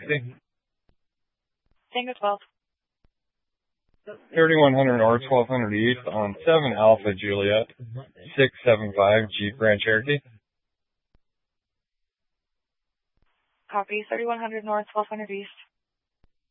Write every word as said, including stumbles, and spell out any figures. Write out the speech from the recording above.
taxi. Tango twelve. thirty-one hundred North, twelve hundred East on seven Alpha Juliet, six seven five Jeep Grand Cherokee. Copy. thirty-one hundred North, twelve hundred East.